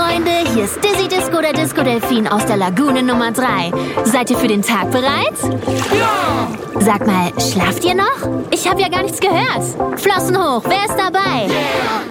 Freunde, hier ist Dizzy Disco, der Disco-Delfin aus der Lagune Nummer 3. Seid ihr für den Tag bereit? Ja! Sag mal, schlaft ihr noch? Ich habe ja gar nichts gehört. Flossen hoch, wer ist dabei? Yeah!